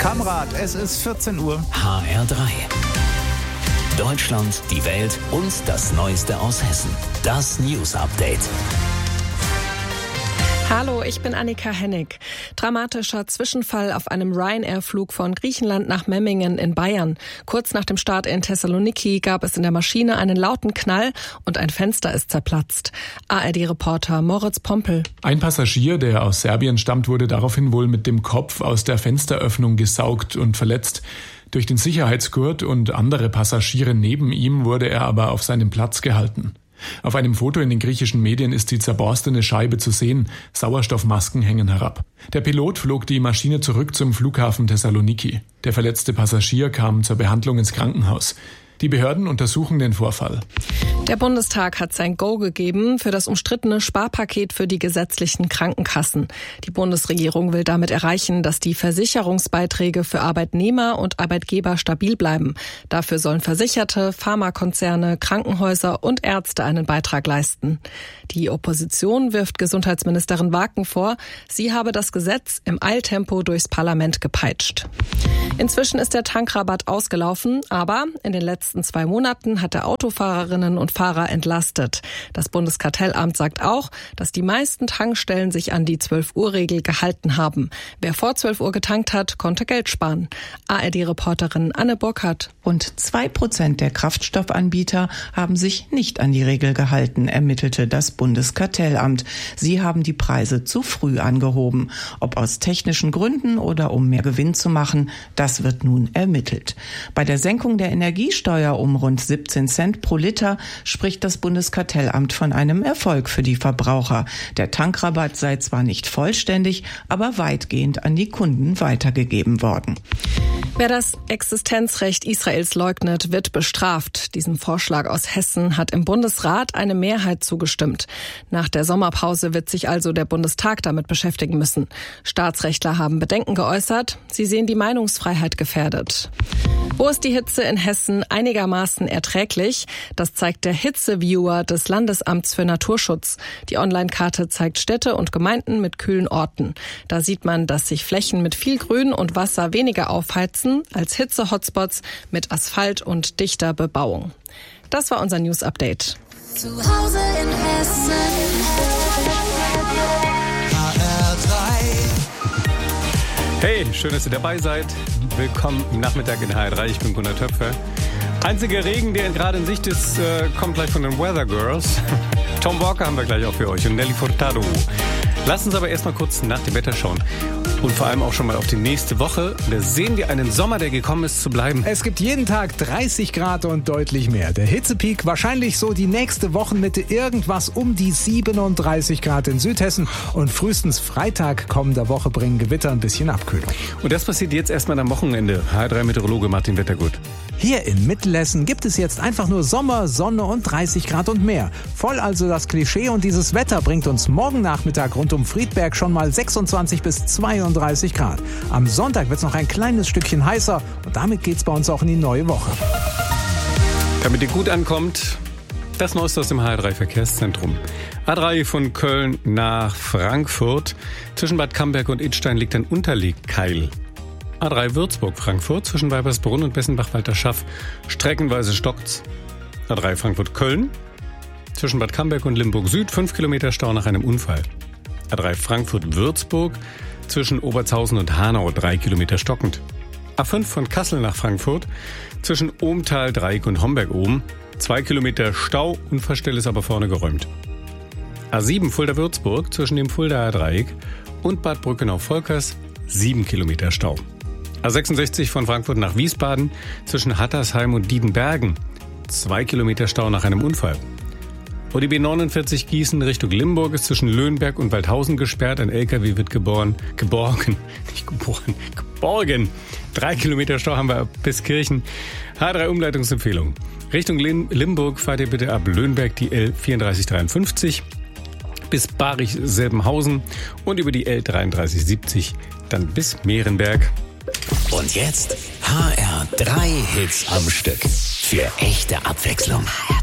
Kamrat, es ist 14 Uhr. HR3. Deutschland, die Welt und das Neueste aus Hessen. Das News Update. Hallo, ich bin Annika Hennig. Dramatischer Zwischenfall auf einem Ryanair-Flug von Griechenland nach Memmingen in Bayern. Kurz nach dem Start in Thessaloniki gab es in der Maschine einen lauten Knall und ein Fenster ist zerplatzt. ARD-Reporter Moritz Pompel. Ein Passagier, der aus Serbien stammt, wurde daraufhin wohl mit dem Kopf aus der Fensteröffnung gesaugt und verletzt. Durch den Sicherheitsgurt und andere Passagiere neben ihm wurde er aber auf seinem Platz gehalten. Auf einem Foto in den griechischen Medien ist die zerborstene Scheibe zu sehen. Sauerstoffmasken hängen herab. Der Pilot flog die Maschine zurück zum Flughafen Thessaloniki. Der verletzte Passagier kam zur Behandlung ins Krankenhaus. Die Behörden untersuchen den Vorfall. Der Bundestag hat sein Go gegeben für das umstrittene Sparpaket für die gesetzlichen Krankenkassen. Die Bundesregierung will damit erreichen, dass die Versicherungsbeiträge für Arbeitnehmer und Arbeitgeber stabil bleiben. Dafür sollen Versicherte, Pharmakonzerne, Krankenhäuser und Ärzte einen Beitrag leisten. Die Opposition wirft Gesundheitsministerin Waken vor, sie habe das Gesetz im Eiltempo durchs Parlament gepeitscht. Inzwischen ist der Tankrabatt ausgelaufen, aber in den letzten 2 Monaten hat er Autofahrerinnen und Fahrer entlastet. Das Bundeskartellamt sagt auch, dass die meisten Tankstellen sich an die 12-Uhr-Regel gehalten haben. Wer vor 12 Uhr getankt hat, konnte Geld sparen. ARD-Reporterin Anne Burkhardt. Rund 2% der Kraftstoffanbieter haben sich nicht an die Regel gehalten, ermittelte das Bundeskartellamt. Sie haben die Preise zu früh angehoben. Ob aus technischen Gründen oder um mehr Gewinn zu machen, das wird nun ermittelt. Bei der Senkung der Energiesteuer um rund 17 Cent pro Liter spricht das Bundeskartellamt von einem Erfolg für die Verbraucher. Der Tankrabatt sei zwar nicht vollständig, aber weitgehend an die Kunden weitergegeben worden. Wer das Existenzrecht Israels leugnet, wird bestraft. Diesem Vorschlag aus Hessen hat im Bundesrat eine Mehrheit zugestimmt. Nach der Sommerpause wird sich also der Bundestag damit beschäftigen müssen. Staatsrechtler haben Bedenken geäußert. Sie sehen die Meinungsfreiheit gefährdet. Wo ist die Hitze in Hessen einigermaßen erträglich? Das zeigt der Hitzeviewer des Landesamts für Naturschutz. Die Online-Karte zeigt Städte und Gemeinden mit kühlen Orten. Da sieht man, dass sich Flächen mit viel Grün und Wasser weniger aufheizen als Hitze-Hotspots mit Asphalt und dichter Bebauung. Das war unser News-Update. Zu Hause in Hessen. Hey, schön, dass ihr dabei seid. Willkommen im Nachmittag in HR3. Ich bin Gunnar Töpfer. Einziger Regen, der gerade in Sicht ist, kommt gleich von den Weather Girls. Tom Walker haben wir gleich auch für euch und Nelly Furtado. Lasst uns aber erstmal kurz nach dem Wetter schauen. Und vor allem auch schon mal auf die nächste Woche. Da sehen wir einen Sommer, der gekommen ist, zu bleiben. Es gibt jeden Tag 30 Grad und deutlich mehr. Der Hitzepeak wahrscheinlich so die nächste Wochenmitte irgendwas um die 37 Grad in Südhessen. Und frühestens Freitag kommender Woche bringen Gewitter ein bisschen Abkühlung. Und das passiert jetzt erstmal am Wochenende. HR3-Meteorologe Martin Wettergut. Hier in Mittelhessen gibt es jetzt einfach nur Sommer, Sonne und 30 Grad und mehr. Voll also das Klischee und dieses Wetter bringt uns morgen Nachmittag rund um Friedberg schon mal 26 bis 32 Grad. Am Sonntag wird es noch ein kleines Stückchen heißer und damit geht's bei uns auch in die neue Woche. Damit ihr gut ankommt, das Neueste aus dem HR3-Verkehrszentrum. A3 von Köln nach Frankfurt. Zwischen Bad Camberg und Idstein liegt ein Unterlegkeil. A3 Würzburg-Frankfurt zwischen Weibersbrunn und Bessenbach-Walterschaff. Streckenweise stockt's. A3 Frankfurt-Köln zwischen Bad Camberg und Limburg Süd 5 Kilometer Stau nach einem Unfall. A3 Frankfurt-Würzburg zwischen Obertshausen und Hanau 3 Kilometer stockend. A5 von Kassel nach Frankfurt zwischen Ohmtal, Dreieck und Homberg-Ohm 2 Kilometer Stau, Unfallstelle ist aber vorne geräumt. A7 Fulda-Würzburg zwischen dem Fuldaer Dreieck und Bad Brückenau-Volkers 7 Kilometer Stau. A66 von Frankfurt nach Wiesbaden zwischen Hattersheim und Diedenbergen 2 Kilometer Stau nach einem Unfall. Und die B49 Gießen Richtung Limburg ist zwischen Löhnberg und Waldhausen gesperrt. Ein LKW wird geborgen. 3 Kilometer Stau haben wir bis Kirchen. H3 Umleitungsempfehlung. Richtung Limburg fahrt ihr bitte ab Löhnberg die L3453 bis Barich-Selbenhausen und über die L3370 dann bis Mehrenberg. Und jetzt HR3 Hits am Stück. Für echte Abwechslung.